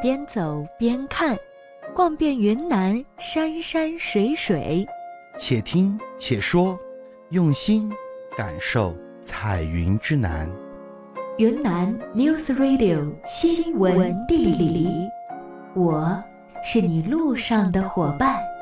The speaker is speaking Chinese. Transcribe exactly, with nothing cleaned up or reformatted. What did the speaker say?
边走边看，逛遍云南山山水水。 且听且说，用心感受彩云之南。 云南 News Radio 新闻地理，我是你路上的伙伴。